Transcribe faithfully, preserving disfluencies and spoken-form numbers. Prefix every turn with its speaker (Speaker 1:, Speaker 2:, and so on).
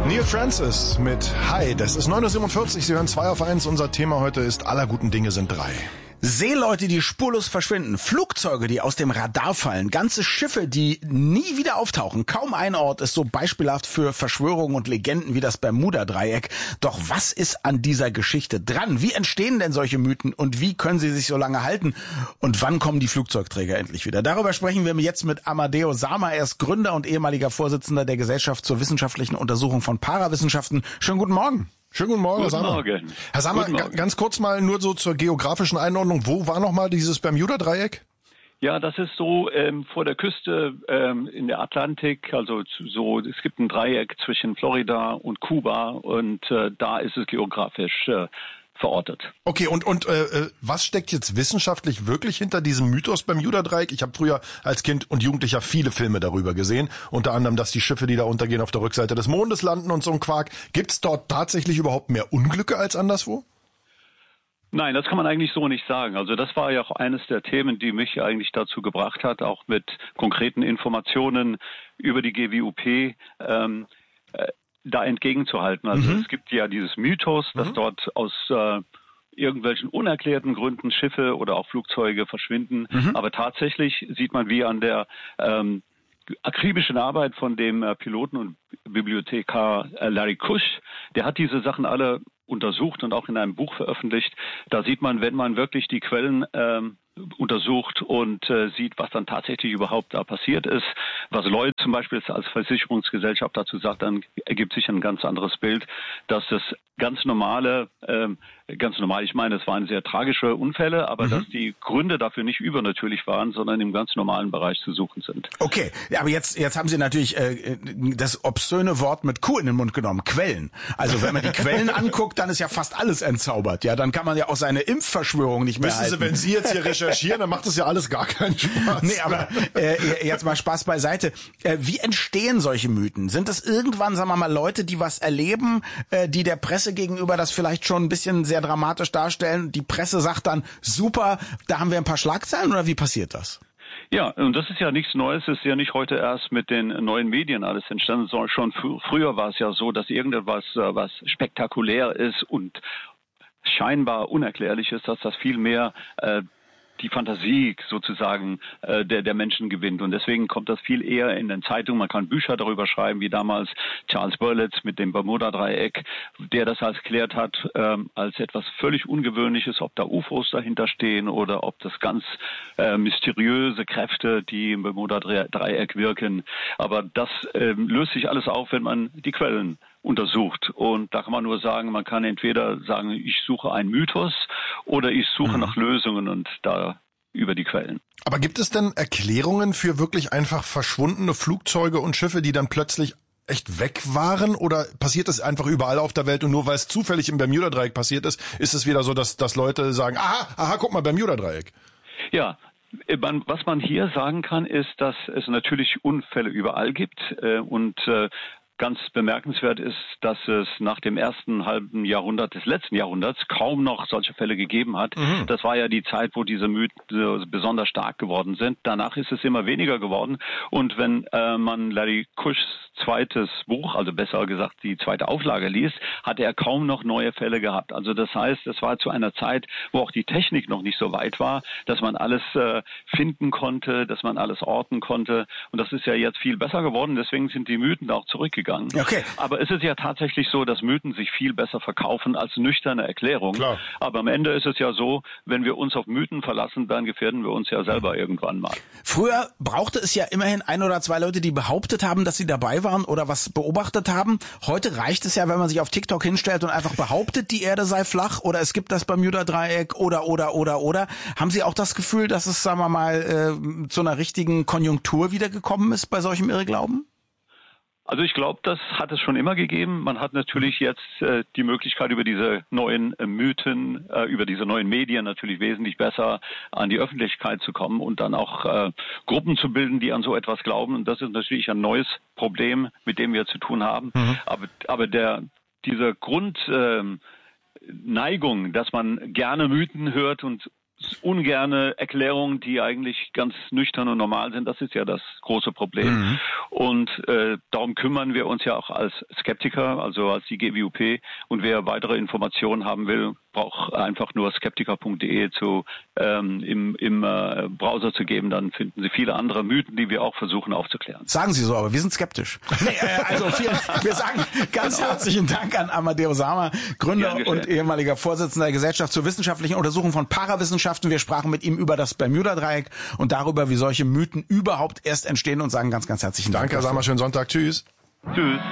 Speaker 1: Neil Francis mit Hi, das ist neun Uhr siebenundvierzig, Sie hören zwei auf eins. Unser Thema heute ist aller guten Dinge sind drei.
Speaker 2: Seeleute, die spurlos verschwinden, Flugzeuge, die aus dem Radar fallen, ganze Schiffe, die nie wieder auftauchen. Kaum ein Ort ist so beispielhaft für Verschwörungen und Legenden wie das Bermuda-Dreieck. Doch was ist an dieser Geschichte dran? Wie entstehen denn solche Mythen und wie können sie sich so lange halten? Und wann kommen die Flugzeugträger endlich wieder? Darüber sprechen wir jetzt mit Amadeo Sama. Er ist Gründer und ehemaliger Vorsitzender der Gesellschaft zur wissenschaftlichen Untersuchung von Parawissenschaften. Schönen guten Morgen.
Speaker 1: Schönen guten Morgen,
Speaker 3: guten
Speaker 1: Herr Sammer.
Speaker 3: Morgen.
Speaker 1: Herr Sammer,
Speaker 3: guten Morgen.
Speaker 1: Ganz kurz mal nur so zur geografischen Einordnung. Wo war nochmal dieses Bermuda-Dreieck?
Speaker 3: Ja, das ist so ähm, vor der Küste ähm, in der Atlantik. Also so, es gibt ein Dreieck zwischen Florida und Kuba und äh, da ist es geografisch äh, verortet.
Speaker 1: Okay, und und äh, was steckt jetzt wissenschaftlich wirklich hinter diesem Mythos Bermuda-Dreieck? Ich habe früher als Kind und Jugendlicher viele Filme darüber gesehen, unter anderem, dass die Schiffe, die da untergehen, auf der Rückseite des Mondes landen und so ein Quark. Gibt's dort tatsächlich überhaupt mehr Unglücke als anderswo?
Speaker 3: Nein, das kann man eigentlich so nicht sagen. Also das war ja auch eines der Themen, die mich eigentlich dazu gebracht hat, auch mit konkreten Informationen über die G W U P ähm, äh, da entgegenzuhalten. Also mhm. es gibt ja dieses Mythos, dass mhm. dort aus äh, irgendwelchen unerklärten Gründen Schiffe oder auch Flugzeuge verschwinden. Mhm. Aber tatsächlich sieht man, wie an der ähm, akribischen Arbeit von dem äh, Piloten und Bibliothekar äh, Larry Kusch, der hat diese Sachen alle untersucht und auch in einem Buch veröffentlicht. Da sieht man, wenn man wirklich die Quellen ähm, untersucht und äh, sieht, was dann tatsächlich überhaupt da passiert ist, was Lloyd zum Beispiel als Versicherungsgesellschaft dazu sagt, dann ergibt sich ein ganz anderes Bild, dass das ganz normale, ähm, ganz normal, ich meine, es waren sehr tragische Unfälle, aber mhm. dass die Gründe dafür nicht übernatürlich waren, sondern im ganz normalen Bereich zu suchen sind.
Speaker 2: Okay, aber jetzt jetzt haben Sie natürlich äh, das obszöne Wort mit Kuh in den Mund genommen, Quellen. Also wenn man die Quellen anguckt, dann ist ja fast alles entzaubert. Ja, dann kann man ja auch seine Impfverschwörung nicht mehr
Speaker 1: Wissen
Speaker 2: halten.
Speaker 1: Sie, wenn Sie jetzt hier recherchieren, dann macht das ja alles gar keinen Spaß.
Speaker 2: Nee, aber äh, jetzt mal Spaß beiseite. Äh, wie entstehen solche Mythen? Sind das irgendwann, sagen wir mal, Leute, die was erleben, äh, die der Presse gegenüber das vielleicht schon ein bisschen sehr dramatisch darstellen? Die Presse sagt dann, super, da haben wir ein paar Schlagzeilen, oder wie passiert das?
Speaker 3: Ja, und das ist ja nichts Neues, es ist ja nicht heute erst mit den neuen Medien alles entstanden, sondern schon fr- früher war es ja so, dass irgendetwas, äh, was spektakulär ist und scheinbar unerklärlich ist, dass das viel mehr äh, die Fantasie sozusagen äh, der der Menschen gewinnt. Und deswegen kommt das viel eher in den Zeitungen. Man kann Bücher darüber schreiben, wie damals Charles Berlitz mit dem Bermuda-Dreieck, der das erklärt hat ähm, als etwas völlig Ungewöhnliches, ob da U F Os dahinter stehen oder ob das ganz äh, mysteriöse Kräfte, die im Bermuda-Dreieck wirken. Aber das äh, löst sich alles auf, wenn man die Quellen untersucht. Und da kann man nur sagen, man kann entweder sagen, ich suche einen Mythos oder ich suche mhm. nach Lösungen und da über die Quellen.
Speaker 1: Aber gibt es denn Erklärungen für wirklich einfach verschwundene Flugzeuge und Schiffe, die dann plötzlich echt weg waren? Oder passiert das einfach überall auf der Welt und nur weil es zufällig im Bermuda-Dreieck passiert ist, ist es wieder so, dass, dass Leute sagen, aha, aha, guck mal, Bermuda-Dreieck.
Speaker 3: Ja. Was man hier sagen kann, ist, dass es natürlich Unfälle überall gibt äh, und äh, ganz bemerkenswert ist, dass es nach dem ersten halben Jahrhundert des letzten Jahrhunderts kaum noch solche Fälle gegeben hat. Mhm. Das war ja die Zeit, wo diese Mythen besonders stark geworden sind. Danach ist es immer weniger geworden. Und wenn äh, man Larry Kuschs zweites Buch, also besser gesagt die zweite Auflage liest, hat er kaum noch neue Fälle gehabt. Also das heißt, es war zu einer Zeit, wo auch die Technik noch nicht so weit war, dass man alles äh, finden konnte, dass man alles orten konnte. Und das ist ja jetzt viel besser geworden. Deswegen sind die Mythen auch zurückgegangen.
Speaker 2: Okay.
Speaker 3: Aber es ist ja tatsächlich so, dass Mythen sich viel besser verkaufen als nüchterne Erklärung.
Speaker 1: Klar.
Speaker 3: Aber am Ende ist es ja so, wenn wir uns auf Mythen verlassen, dann gefährden wir uns ja selber mhm. irgendwann mal.
Speaker 2: Früher brauchte es ja immerhin ein oder zwei Leute, die behauptet haben, dass sie dabei waren oder was beobachtet haben. Heute reicht es ja, wenn man sich auf TikTok hinstellt und einfach behauptet, die Erde sei flach oder es gibt das Bermuda-Dreieck oder, oder, oder, oder. Haben Sie auch das Gefühl, dass es, sagen wir mal, äh, zu einer richtigen Konjunktur wiedergekommen ist bei solchem Irrglauben?
Speaker 3: Also ich glaube, das hat es schon immer gegeben. Man hat natürlich jetzt äh, die Möglichkeit, über diese neuen äh, Mythen, äh, über diese neuen Medien natürlich wesentlich besser an die Öffentlichkeit zu kommen und dann auch äh, Gruppen zu bilden, die an so etwas glauben. Und das ist natürlich ein neues Problem, mit dem wir zu tun haben. Mhm. Aber, aber der diese Grundneigung, äh, dass man gerne Mythen hört und ungerne Erklärungen, die eigentlich ganz nüchtern und normal sind. Das ist ja das große Problem. Mhm. Und äh, darum kümmern wir uns ja auch als Skeptiker, also als die G W U P. Und wer weitere Informationen haben will, braucht einfach nur skeptiker punkt de zu ähm, im, im äh, Browser zu geben. Dann finden Sie viele andere Mythen, die wir auch versuchen aufzuklären.
Speaker 2: Sagen Sie so, aber wir sind skeptisch. Nee, äh, also vielen, wir sagen ganz genau. herzlichen Dank an Amadeo Sama, Gründer und ehemaliger Vorsitzender der Gesellschaft zur wissenschaftlichen Untersuchung von Parawissenschaften. Wir sprachen mit ihm über das Bermuda-Dreieck und darüber, wie solche Mythen überhaupt erst entstehen und sagen ganz, ganz herzlichen Dank.
Speaker 1: Danke, Sama, schönen Sonntag. Tschüss.
Speaker 3: Tschüss.